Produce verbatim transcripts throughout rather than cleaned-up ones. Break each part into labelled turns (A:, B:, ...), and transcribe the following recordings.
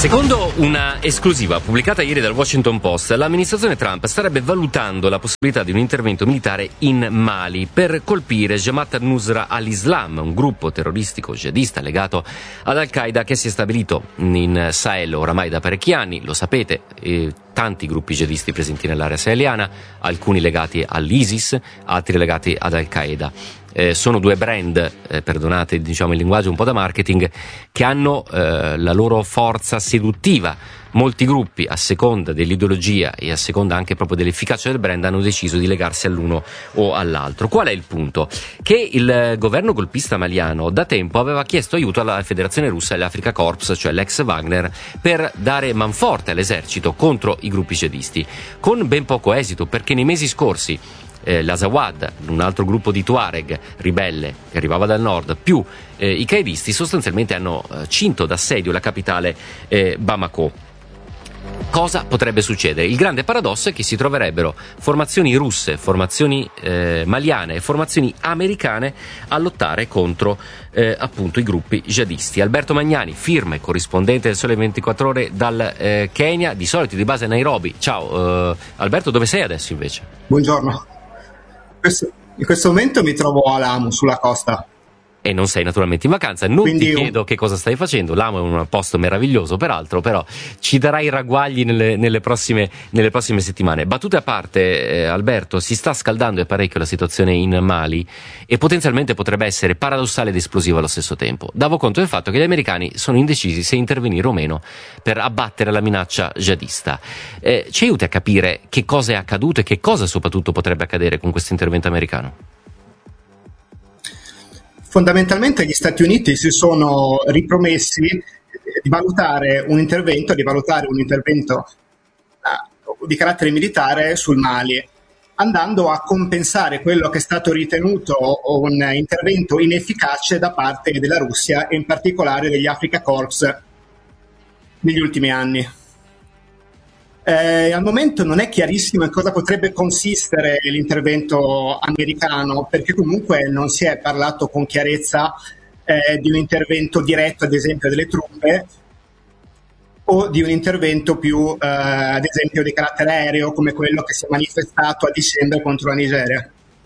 A: Secondo una esclusiva pubblicata ieri dal Washington Post, l'amministrazione Trump starebbe valutando la possibilità di un intervento militare in Mali per colpire Jamaat al-Nusra al-Islam, un gruppo terroristico jihadista legato ad Al-Qaeda che si è stabilito in Sahel oramai da parecchi anni, lo sapete, e tanti gruppi jihadisti presenti nell'area saheliana, alcuni legati all'ISIS, altri legati ad Al-Qaeda. Eh, sono due brand, eh, perdonate diciamo il linguaggio un po' da marketing, che hanno eh, la loro forza seduttiva. Molti gruppi, a seconda dell'ideologia e a seconda anche proprio dell'efficacia del brand, hanno deciso di legarsi all'uno o all'altro. Qual è il punto? Che il governo golpista maliano da tempo aveva chiesto aiuto alla Federazione Russa e all'Africa Corps, cioè l'ex Wagner, per dare manforte all'esercito contro i gruppi jihadisti, con ben poco esito, perché nei mesi scorsi Eh, l'Azawad, un altro gruppo di Tuareg ribelle che arrivava dal nord, più eh, i qaedisti sostanzialmente hanno eh, cinto d'assedio la capitale eh, Bamako. Cosa potrebbe succedere? Il grande paradosso è che si troverebbero formazioni russe, formazioni eh, maliane e formazioni americane a lottare contro eh, appunto i gruppi jihadisti. Alberto Magnani, firma e corrispondente del Sole ventiquattro Ore dal eh, Kenya, di solito di base a Nairobi. Ciao eh, Alberto, dove sei adesso invece?
B: Buongiorno. In questo momento mi trovo a Lamu, sulla costa.
A: E non sei naturalmente in vacanza, non
B: Quindi
A: ti chiedo che cosa stai facendo. Lamu è un posto meraviglioso peraltro, però ci darai ragguagli nelle, nelle, prossime, nelle prossime settimane. Battute a parte, eh, Alberto, si sta scaldando e parecchio la situazione in Mali e potenzialmente potrebbe essere paradossale ed esplosiva allo stesso tempo. Davo conto del fatto che gli americani sono indecisi se intervenire o meno per abbattere la minaccia jihadista. Eh, ci aiuti a capire che cosa è accaduto e che cosa soprattutto potrebbe accadere con questo intervento americano?
B: Fondamentalmente gli Stati Uniti si sono ripromessi di valutare un intervento, di valutare un intervento uh, di carattere militare sul Mali, andando a compensare quello che è stato ritenuto un intervento inefficace da parte della Russia e in particolare degli Africa Corps negli ultimi anni. Eh, al momento non è chiarissimo in cosa potrebbe consistere l'intervento americano, perché comunque non si è parlato con chiarezza eh, di un intervento diretto, ad esempio, delle truppe, o di un intervento più, eh, ad esempio, di carattere aereo, come quello che si è manifestato a dicembre contro la Nigeria.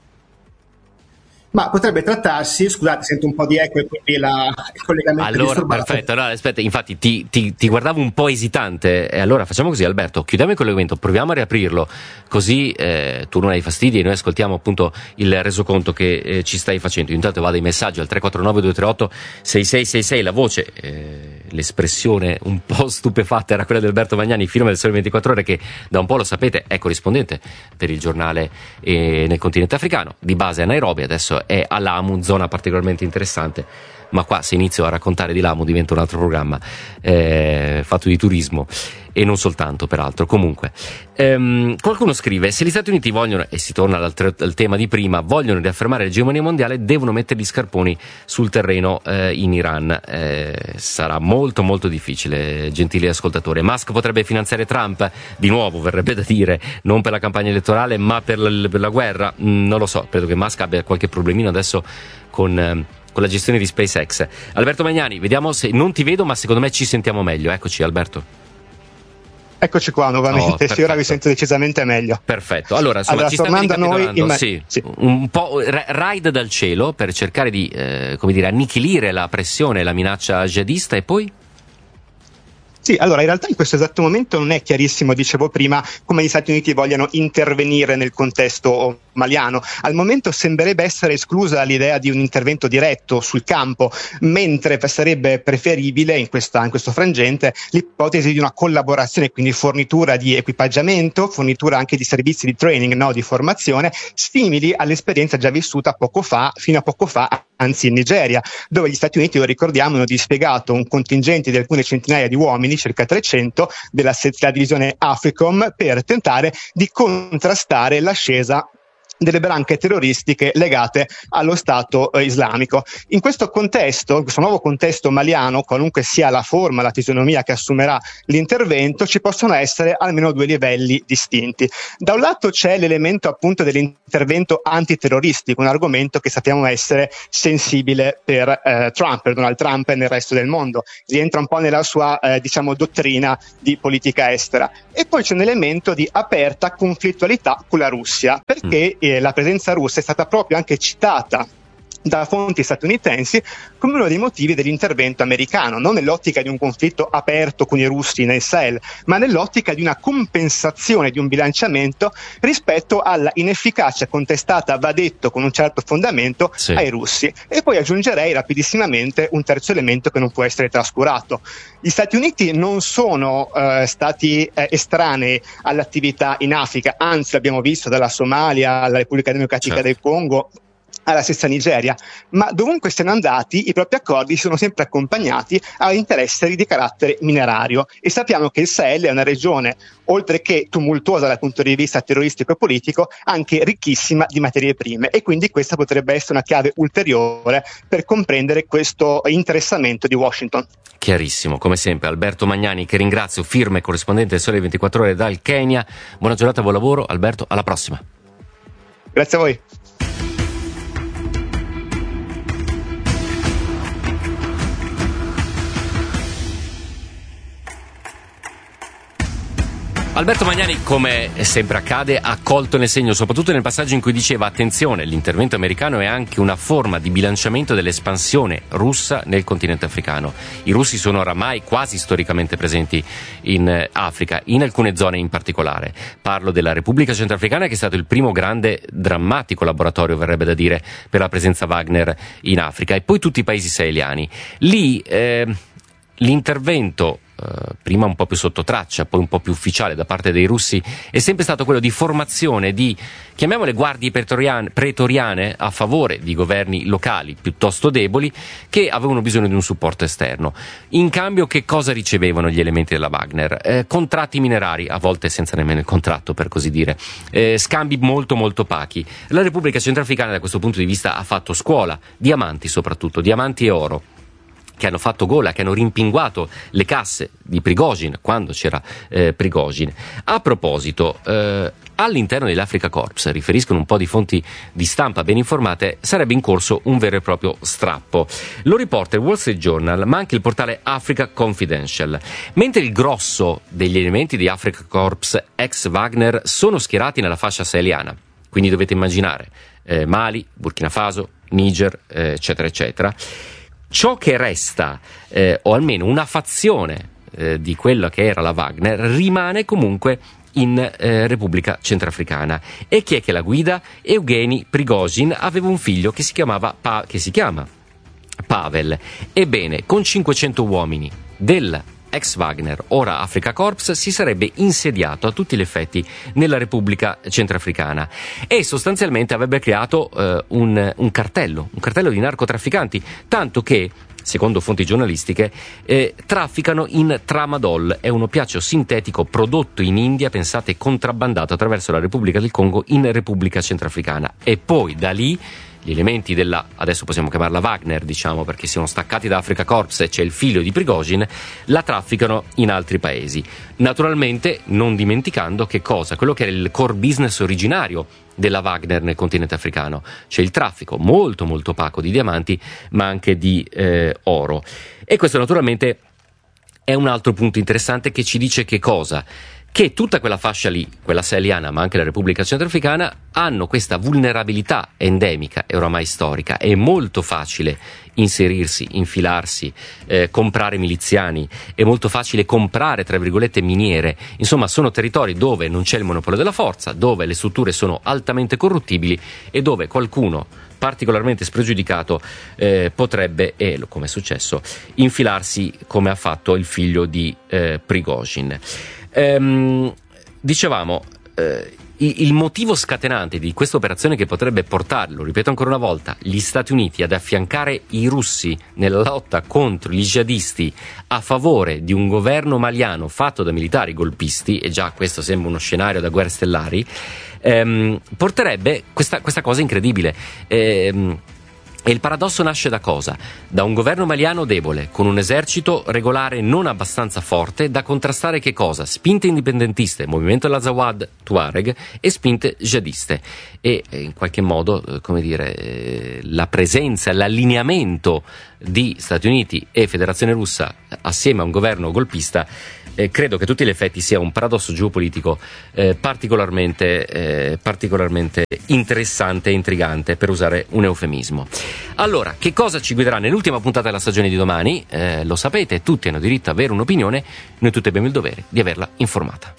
B: Ma potrebbe trattarsi, scusate, sento un po' di eco e quindi la, il collegamento
A: allora,
B: è disturbato.
A: Perfetto, no, aspetta, infatti ti, ti, ti guardavo un po' esitante, e allora facciamo così, Alberto, chiudiamo il collegamento, proviamo a riaprirlo, così eh, tu non hai fastidi e noi ascoltiamo appunto il resoconto che eh, ci stai facendo. Io intanto vado ai messaggi al tre quattro nove due tre otto sei sei sei sei, la voce, eh, l'espressione un po' stupefatta era quella di Alberto Magnani, firma del Sole ventiquattro Ore, che da un po', lo sapete, è corrispondente per il giornale eh, nel continente africano, di base a Nairobi, adesso è a Lamu, zona particolarmente interessante, ma qua se inizio a raccontare di Lamu diventa un altro programma eh, fatto di turismo e non soltanto, peraltro. Comunque ehm, qualcuno scrive: se gli Stati Uniti vogliono, e si torna al, al tema di prima, vogliono riaffermare l'egemonia mondiale, devono mettere gli scarponi sul terreno eh, in Iran. Eh, sarà molto molto difficile, gentile ascoltatore. Musk potrebbe finanziare Trump, di nuovo verrebbe da dire, non per la campagna elettorale ma per la, per la guerra. Mm, non lo so, credo che Musk abbia qualche problemino adesso con eh, con la gestione di SpaceX. Alberto Magnani, vediamo se non ti vedo, ma secondo me ci sentiamo meglio. Eccoci, Alberto.
C: Eccoci qua nuovamente,
A: oh,
C: sì, ora vi sento decisamente meglio.
A: Perfetto, allora, insomma,
C: allora
A: ci stavi ricapitolando,
C: noi,
A: sì,
C: sì.
A: un po' ride dal cielo per cercare di, eh, come dire, annichilire la pressione e la minaccia jihadista, e poi?
C: Sì, allora in realtà in questo esatto momento non è chiarissimo, dicevo prima, come gli Stati Uniti vogliano intervenire nel contesto maliano. Al momento sembrerebbe essere esclusa l'idea di un intervento diretto sul campo, mentre sarebbe preferibile in, questa, in questo frangente l'ipotesi di una collaborazione, quindi fornitura di equipaggiamento, fornitura anche di servizi di training, no, di formazione, simili all'esperienza già vissuta poco fa, fino a poco fa, anzi in Nigeria, dove gli Stati Uniti, lo ricordiamo, hanno dispiegato un contingente di alcune centinaia di uomini, circa trecento, della, della divisione AFRICOM, per tentare di contrastare l'ascesa delle branche terroristiche legate allo Stato eh, islamico. In questo contesto, in questo nuovo contesto maliano, qualunque sia la forma, la fisionomia che assumerà l'intervento, ci possono essere almeno due livelli distinti. Da un lato c'è l'elemento appunto dell'intervento antiterroristico, un argomento che sappiamo essere sensibile per eh, Trump, per Donald Trump e nel resto del mondo. Rientra un po' nella sua eh, diciamo dottrina di politica estera. E poi c'è un elemento di aperta conflittualità con la Russia, perché eh, la presenza russa è stata proprio anche citata da fonti statunitensi come uno dei motivi dell'intervento americano, non nell'ottica di un conflitto aperto con i russi nel Sahel, ma nell'ottica di una compensazione, di un bilanciamento rispetto alla inefficacia contestata, va detto con un certo fondamento, sì, ai russi. E poi aggiungerei rapidissimamente un terzo elemento che non può essere trascurato. Gli Stati Uniti non sono eh, stati eh, estranei all'attività in Africa, anzi l'abbiamo visto dalla Somalia alla Repubblica Democratica, certo, del Congo, alla stessa Nigeria, ma dovunque siano andati i propri accordi sono sempre accompagnati a interessi di carattere minerario, e sappiamo che il Sahel è una regione, oltre che tumultuosa dal punto di vista terroristico e politico, anche ricchissima di materie prime, e quindi questa potrebbe essere una chiave ulteriore per comprendere questo interessamento di Washington.
A: Chiarissimo, come sempre. Alberto Magnani, che ringrazio, firme corrispondente del Sole ventiquattro Ore dal Kenya. Buona giornata, buon lavoro. Alberto, alla prossima.
C: Grazie a voi.
A: Alberto Magnani, come sempre accade, ha colto nel segno, soprattutto nel passaggio in cui diceva attenzione, l'intervento americano è anche una forma di bilanciamento dell'espansione russa nel continente africano. I russi sono oramai quasi storicamente presenti in Africa, in alcune zone in particolare. Parlo della Repubblica Centrafricana, che è stato il primo grande, drammatico laboratorio, verrebbe da dire, per la presenza Wagner in Africa, e poi tutti i paesi saheliani. Lì eh, l'intervento, prima un po' più sotto traccia, poi un po' più ufficiale da parte dei russi, è sempre stato quello di formazione di, chiamiamole, guardie pretoriane, pretoriane a favore di governi locali piuttosto deboli che avevano bisogno di un supporto esterno. In cambio che cosa ricevevano gli elementi della Wagner? Eh, contratti minerari, a volte senza nemmeno il contratto, per così dire, eh, scambi molto molto opachi. La Repubblica Centrafricana da questo punto di vista ha fatto scuola, diamanti soprattutto, diamanti e oro, che hanno fatto gola, che hanno rimpinguato le casse di Prigozhin quando c'era eh, Prigozhin. A proposito, eh, all'interno dell'Africa Corps, riferiscono un po' di fonti di stampa ben informate, sarebbe in corso un vero e proprio strappo. Lo riporta il Wall Street Journal, ma anche il portale Africa Confidential. Mentre il grosso degli elementi di Africa Corps ex Wagner sono schierati nella fascia saheliana, quindi dovete immaginare eh, Mali, Burkina Faso, Niger, eh, eccetera, eccetera, ciò che resta, eh, o almeno una fazione eh, di quella che era la Wagner, rimane comunque in eh, Repubblica Centrafricana. E chi è che la guida? Evgeny Prigozhin aveva un figlio che si chiamava pa- che si chiama Pavel. Ebbene, con cinquecento uomini del ex Wagner, ora Africa Corps, si sarebbe insediato a tutti gli effetti nella Repubblica Centrafricana e sostanzialmente avrebbe creato eh, un, un cartello, un cartello di narcotrafficanti, tanto che, secondo fonti giornalistiche, eh, trafficano in tramadol, è un oppiaceo sintetico prodotto in India, pensate, contrabbandato attraverso la Repubblica del Congo in Repubblica Centrafricana, e poi da lì gli elementi della, adesso possiamo chiamarla Wagner, diciamo, perché sono staccati da Africa Corps e c'è il figlio di Prigozhin, la trafficano in altri paesi. Naturalmente non dimenticando che cosa? Quello che era il core business originario della Wagner nel continente africano, cioè il traffico molto molto opaco di diamanti, ma anche di eh, oro. E questo naturalmente è un altro punto interessante che ci dice che cosa? Che tutta quella fascia lì, quella saheliana ma anche la Repubblica Centrafricana, hanno questa vulnerabilità endemica e oramai storica. È molto facile inserirsi, infilarsi, eh, comprare miliziani, è molto facile comprare, tra virgolette, miniere. Insomma, sono territori dove non c'è il monopolio della forza, dove le strutture sono altamente corruttibili e dove qualcuno particolarmente spregiudicato eh, potrebbe, e come è successo, infilarsi come ha fatto il figlio di eh, Prigozhin. Ehm, dicevamo, eh, il, il motivo scatenante di questa operazione che potrebbe portare, lo ripeto ancora una volta, gli Stati Uniti ad affiancare i russi nella lotta contro gli jihadisti a favore di un governo maliano fatto da militari golpisti, e già questo sembra uno scenario da guerre stellari, ehm, porterebbe questa, questa cosa incredibile. Ehm, E il paradosso nasce da cosa? Da un governo maliano debole, con un esercito regolare non abbastanza forte da contrastare che cosa? Spinte indipendentiste, movimento dell'Azawad Tuareg e spinte jihadiste. E in qualche modo, come dire, la presenza, l'allineamento di Stati Uniti e Federazione Russa assieme a un governo golpista, Eh, credo che a tutti gli effetti sia un paradosso geopolitico eh, particolarmente, eh, particolarmente interessante e intrigante, per usare un eufemismo. Allora, che cosa ci guiderà nell'ultima puntata della stagione di domani? Eh, lo sapete, tutti hanno diritto ad avere un'opinione, noi tutti abbiamo il dovere di averla informata.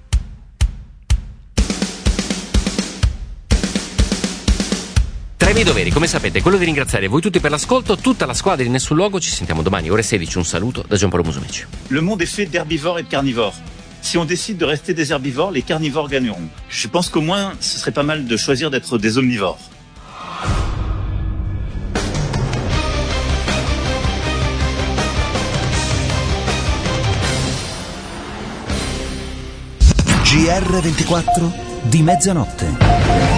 A: Tra i miei doveri, come sapete, quello di ringraziare voi tutti per l'ascolto, tutta la squadra di Nessun Luogo. Ci sentiamo domani ore sedici. Un saluto da Giampaolo Musumeci.
D: Le monde est fait d'herbivores et de carnivores. Si on décide de rester des herbivores, les carnivores gagneront. Je pense qu'au moins, ce serait pas mal de choisir d'être des omnivores.
E: G R ventiquattro di mezzanotte.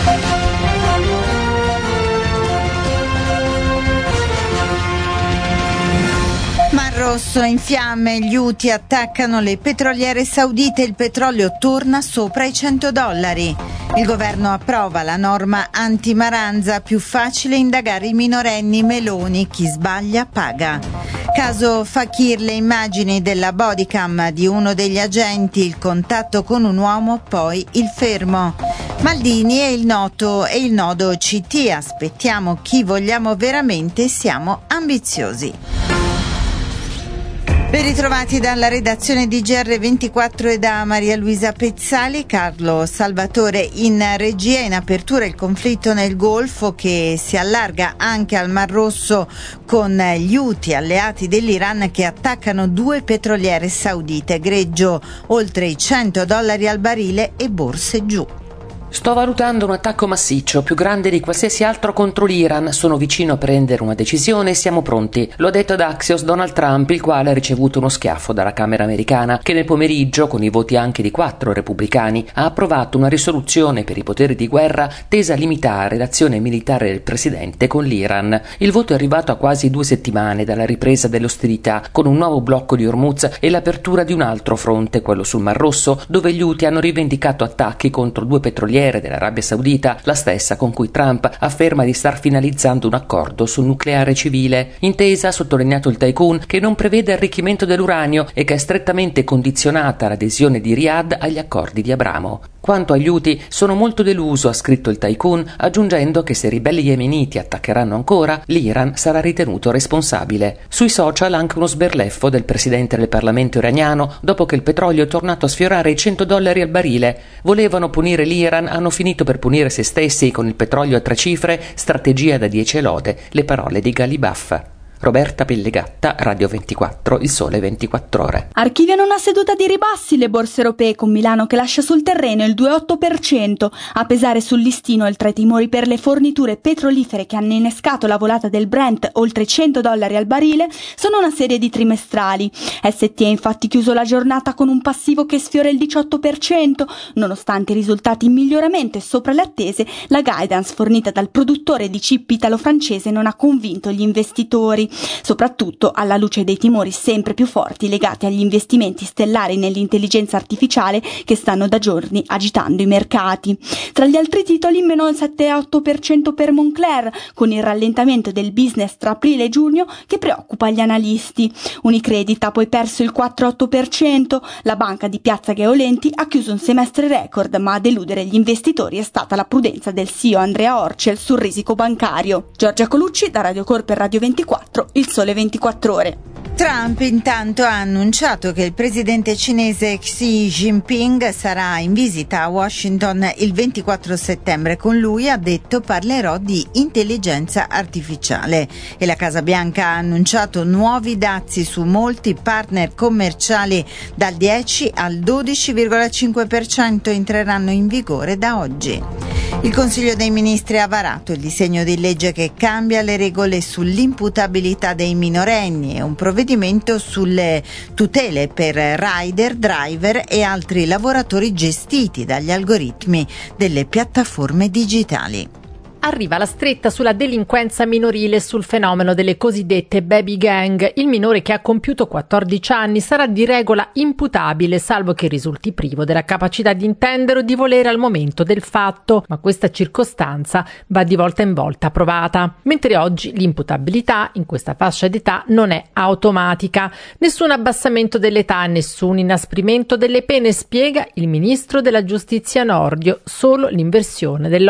F: Mar Rosso in fiamme, gli Houthi attaccano le petroliere saudite, il petrolio torna sopra i cento dollari. Il governo approva la norma anti-Maranza, più facile indagare i minorenni, Meloni, chi sbaglia paga. Caso Fakir, le immagini della bodycam di uno degli agenti, il contatto con un uomo, poi il fermo. Maldini e il noto e il nodo C T, aspettiamo chi vogliamo veramente, siamo ambiziosi. Ben ritrovati dalla redazione di G R ventiquattro e da Maria Luisa Pezzali. Carlo Salvatore in regia. In apertura il conflitto nel Golfo, che si allarga anche al Mar Rosso, con gli Houthi alleati dell'Iran che attaccano due petroliere saudite, greggio oltre i cento dollari al barile e borse giù.
G: Sto valutando un attacco massiccio, più grande di qualsiasi altro contro l'Iran. Sono vicino a prendere una decisione e siamo pronti. Lo ha detto ad Axios Donald Trump, il quale ha ricevuto uno schiaffo dalla Camera americana, che nel pomeriggio, con i voti anche di quattro repubblicani, ha approvato una risoluzione per i poteri di guerra tesa a limitare l'azione militare del presidente con l'Iran. Il voto è arrivato a quasi due settimane dalla ripresa delle ostilità, con un nuovo blocco di Hormuz e l'apertura di un altro fronte, quello sul Mar Rosso, dove gli Houthi hanno rivendicato attacchi contro due petrolieri dell'Arabia Saudita, la stessa con cui Trump afferma di star finalizzando un accordo sul nucleare civile. Intesa, ha sottolineato il tycoon, che non prevede arricchimento dell'uranio e che è strettamente condizionata all'adesione di Riyadh agli accordi di Abramo. Quanto agli Houthi, sono molto deluso, ha scritto il tycoon, aggiungendo che se i ribelli yemeniti attaccheranno ancora, l'Iran sarà ritenuto responsabile. Sui social anche uno sberleffo del presidente del Parlamento iraniano dopo che il petrolio è tornato a sfiorare i cento dollari al barile. Volevano punire l'Iran, hanno finito per punire se stessi con il petrolio a tre cifre, strategia da dieci lode, le parole di Galibaf. Roberta Pellegatta, Radio ventiquattro, Il Sole ventiquattro Ore.
H: Archiviano una seduta di ribassi le borse europee, con Milano che lascia sul terreno il due virgola otto per cento. A pesare sul listino, oltre ai timori per le forniture petrolifere che hanno innescato la volata del Brent oltre cento dollari al barile, sono una serie di trimestrali. S T ha infatti chiuso la giornata con un passivo che sfiora il diciotto per cento. Nonostante i risultati in miglioramento e sopra le attese, la guidance fornita dal produttore di chip italo-francese non ha convinto gli investitori, soprattutto alla luce dei timori sempre più forti legati agli investimenti stellari nell'intelligenza artificiale che stanno da giorni agitando i mercati. Tra gli altri titoli, meno il sette virgola otto per cento per Moncler, con il rallentamento del business tra aprile e giugno che preoccupa gli analisti. Unicredit ha poi perso il quattro virgola otto per cento. La banca di Piazza Gaolenti ha chiuso un semestre record, ma a deludere gli investitori è stata la prudenza del C E O Andrea Orcel sul risico bancario. Giorgia Colucci, da Radio Corp e Radio ventiquattro. ventiquattro, Il Sole ventiquattro Ore.
F: Trump intanto ha annunciato che il presidente cinese Xi Jinping sarà in visita a Washington il ventiquattro settembre. Con lui, ha detto, parlerò di intelligenza artificiale. E la Casa Bianca ha annunciato nuovi dazi su molti partner commerciali. Dal dieci al dodici virgola cinque per cento entreranno in vigore da oggi. Il Consiglio dei Ministri ha varato il disegno di legge che cambia le regole sull'imputabilità dei minorenni e un provvedimento sulle tutele per rider, driver e altri lavoratori gestiti dagli algoritmi delle piattaforme digitali.
I: Arriva la stretta sulla delinquenza minorile e sul fenomeno delle cosiddette baby gang. Il minore che ha compiuto quattordici anni sarà di regola imputabile, salvo che risulti privo della capacità di intendere o di volere al momento del fatto, ma questa circostanza va di volta in volta provata. Mentre oggi l'imputabilità in questa fascia d'età non è automatica. Nessun abbassamento dell'età, nessun inasprimento delle pene, spiega il ministro della Giustizia Nordio, solo l'inversione dell'onere